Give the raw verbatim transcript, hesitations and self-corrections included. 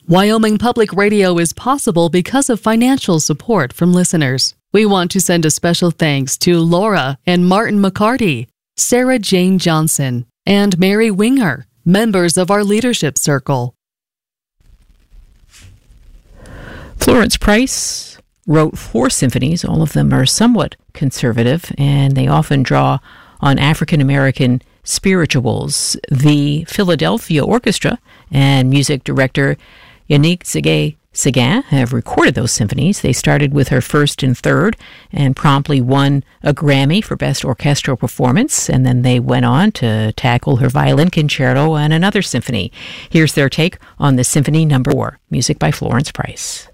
Wyoming Public Radio is possible because of financial support from listeners. We want to send a special thanks to Laura and Martin McCarty, Sarah Jane Johnson, and Mary Winger, members of our leadership circle. Florence Price wrote four symphonies. All of them are somewhat conservative, and they often draw on African-American spirituals. The Philadelphia Orchestra and music director Yannick Séguin have recorded those symphonies. They started with her first and third and promptly won a Grammy for Best Orchestral Performance, and then they went on to tackle her violin concerto and another symphony. Here's their take on the Symphony Number Four, music by Florence Price.